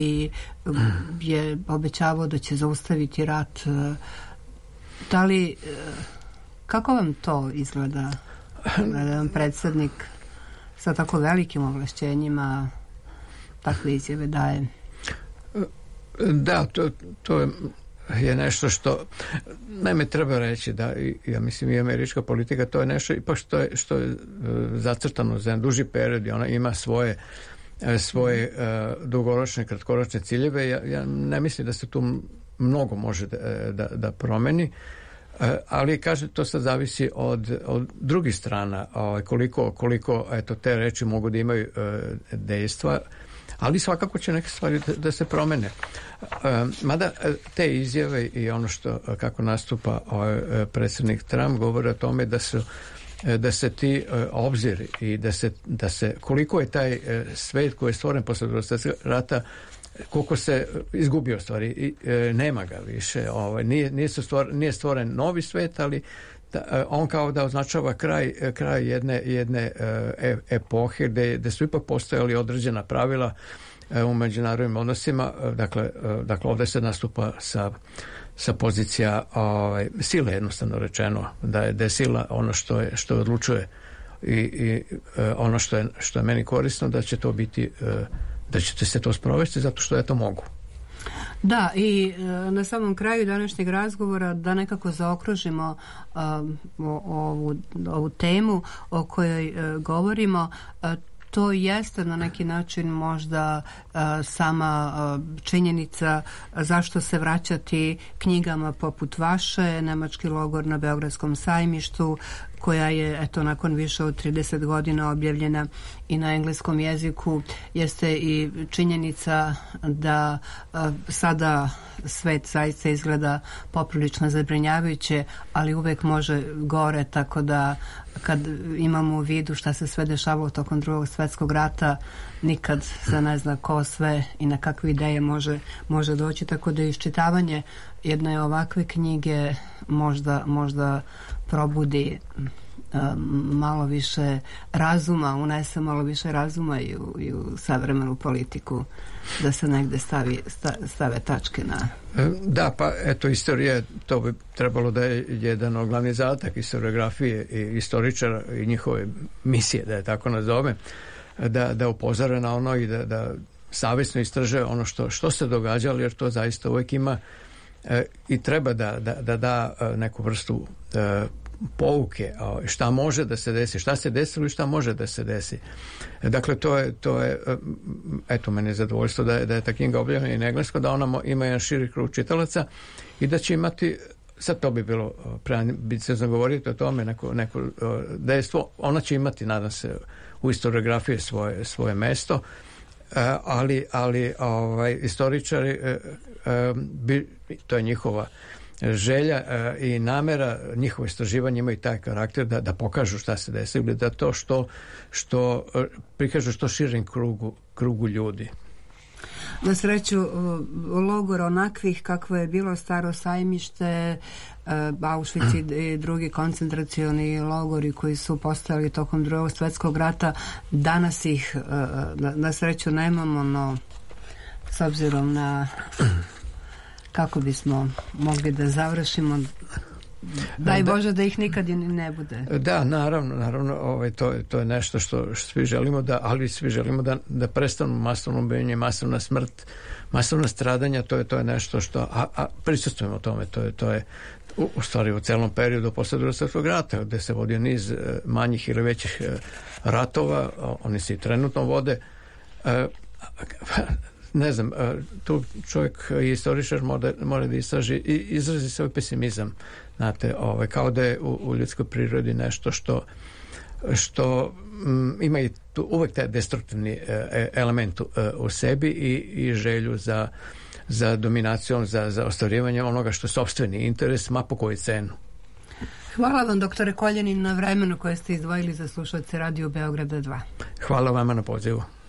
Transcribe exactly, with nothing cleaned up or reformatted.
i je obećavao da će zaustaviti rat. Da li, kako vam to izgleda? Jedan predsjednik sa tako velikim ovlašćenjima takve izjave daje. Da, to, to je nešto što naime treba reći da ja mislim i američka politika to je nešto ipak što je, što je zacrtano za jedan duži period i ona ima svoje svoje uh, dugoročne, kratkoročne ciljeve. Ja, ja ne mislim da se tu mnogo može da, da, da promeni. Ali kaže to sad zavisi od, od drugih strana koliko, koliko eto, te reči mogu da imaju e, dejstva, ali svakako će neke stvari da, da se promene. E, mada te izjave i ono što kako nastupa ovaj predsjednik Trump govori o tome da su da se ti e, obziri i da se, da se koliko je taj e, svet koji je stvoren posle Drugog svjetskog rata koliko se izgubio stvari i e, nema ga više ovaj, nije, nije, stvoren, nije stvoren novi svet, ali da, on kao da označava kraj, kraj jedne, jedne e, epohe gde, gde su ipak postojali određena pravila e, u međunarodnim odnosima, dakle, e, dakle ovdje se nastupa sa, sa pozicija ovaj, sile, jednostavno rečeno, da je, da je sila ono što, je, što odlučuje i, i e, ono što je, što je meni korisno da će to biti e, da ćete se to sprovesti zato što ja to mogu. Da, i e, na samom kraju današnjeg razgovora da nekako zaokružimo e, ovu, ovu temu o kojoj e, govorimo, e, to jeste na neki način možda e, sama e, činjenica zašto se vraćati knjigama poput vaše, Nemački logor na Beogradskom sajmištu, koja je eto nakon više od trideset godina objavljena i na engleskom jeziku, jeste i činjenica da a, sada svet zaista izgleda poprilično zabrinjavajuće, ali uvek može gore, tako da kad imamo u vidu šta se sve dešavalo tokom Drugog svjetskog rata, nikad se ne zna ko sve i na kakve ideje može, može doći, tako da iščitavanje jedne ovakve knjige možda, možda probudi um, malo više razuma, unese malo više razuma i u, i u savremenu politiku, da se negde stavi, sta, stave tačke na... Da, pa eto, istorija, to bi trebalo da je jedan od glavnih zadatak historiografije i istoričara i njihove misije, da je tako nazove, da, da upozore na ono i da, da savjesno istraže ono što, što se događalo, jer to zaista uvijek ima e, i treba da da, da, da neku vrstu e, pouke, šta može da se desi, šta se desilo i šta može da se desi. Dakle, to je, to je eto, meni je zadovoljstvo da je, da je ta knjiga objavljena i na engleskom, da ona ima jedan širi krug čitalaca i da će imati, sad to bi bilo preambiciozno govoriti o tome, neko, neko dejstvo, ona će imati, nadam se, u historiografiji svoje, svoje mesto, ali, ali ovaj, istoričari, bi, to je njihova želja i namera, njihovo istraživanje imaju taj karakter da, da pokažu šta se desilo, da to što, što prikažu što širim krugu, krugu ljudi. Na sreću, logor onakvih kakvo je bilo Staro sajmište, Auschwitz i drugi koncentracioni logori koji su postojali tokom Drugog svjetskog rata, danas ih na, na sreću nemamo, no s obzirom na kako bismo mogli da završimo, daj Bože da, da ih nikad i ne bude. Da, naravno, naravno, ovaj, to, to je nešto što, što svi želimo da, ali svi želimo da, da prestanu masovno ubijenje, masovna smrt, masovna stradanja, to je, to je nešto što, a, a prisustujemo tome, to je, to je u, u stvari u celom periodu posle Drugog svjetskog rata, gde se vodio niz manjih ili većih ratova, oni se i trenutno vode. E, ne znam, tu čovjek i istoričar mora, mora da istraži i izrazi svoj pesimizam, znate, ovaj, kao da je u, u ljudskoj prirodi nešto što što m, ima i tu uvek taj destruktivni e, element u, u sebi i, i želju za, za dominacijom, za, za ostvarivanje onoga što je sopstveni interes, ma po koju cenu. Hvala vam, doktore Koljanin, na vremenu koje ste izdvojili za slušalce Radio Beograda dva. Hvala vama na pozivu.